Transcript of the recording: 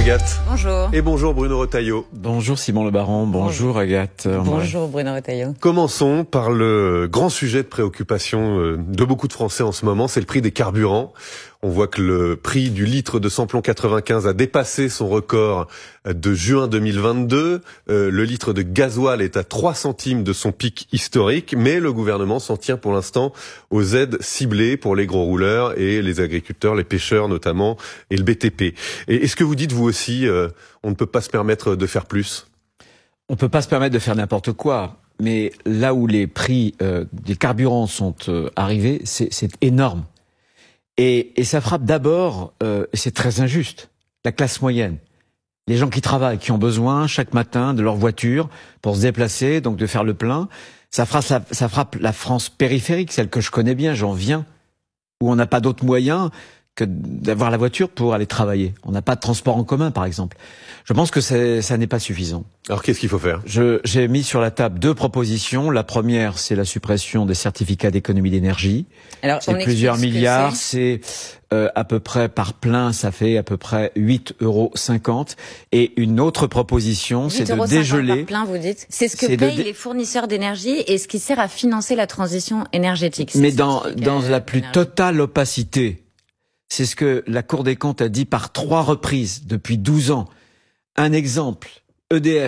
Agathe. Bonjour. Et bonjour Bruno Retailleau. Bonjour Simon Le Baron, bonjour Agathe. Bonjour Bruno Retailleau. Commençons par le grand sujet de préoccupation de beaucoup de Français en ce moment, c'est le prix des carburants. On voit que le prix du litre de samplon 95 a dépassé son record de juin 2022. Le litre de gasoil est à 3 centimes de son pic historique, mais le gouvernement s'en tient pour l'instant aux aides ciblées pour les gros rouleurs et les agriculteurs, les pêcheurs notamment, et le BTP. Et est-ce que vous dites vous aussi, on ne peut pas se permettre de faire plus ? On ne peut pas se permettre de faire n'importe quoi, mais là où les prix des carburants sont arrivés, c'est énorme. Et ça frappe d'abord, et c'est très injuste, la classe moyenne. Les gens qui travaillent, qui ont besoin chaque matin de leur voiture pour se déplacer, donc de faire le plein. Ça frappe la France périphérique, celle que je connais bien, j'en viens, où on n'a pas d'autres moyens que d'avoir la voiture pour aller travailler. On n'a pas de transport en commun, par exemple. Je pense que ça n'est pas suffisant. Alors qu'est-ce qu'il faut faire ? J'ai mis sur la table 2 propositions. La première, c'est la suppression des certificats d'économie d'énergie. Alors, c'est plusieurs milliards. C'est à peu près par plein, ça fait à peu près 8,50 €. Et une autre proposition, c'est de dégeler. Par plein, vous dites. C'est ce que payent les fournisseurs d'énergie et ce qui sert à financer la transition énergétique. Mais dans la plus totale opacité. C'est ce que la Cour des comptes a dit par 3 reprises depuis 12 ans. Un exemple, EDF.